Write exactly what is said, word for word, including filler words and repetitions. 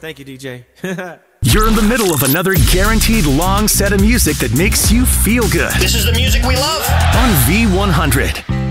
Thank you, D J. You're in the middle of another guaranteed long set of music that makes you feel good. This is the music we love. On V one hundred.